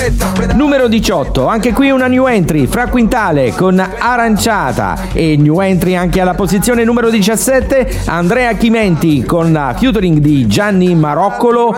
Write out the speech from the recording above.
Numero 18, anche qui una new entry, Fra Quintale con Aranciata. E new entry anche alla posizione numero 17, Andrea Chimenti con la featuring di Gianni Maroccolo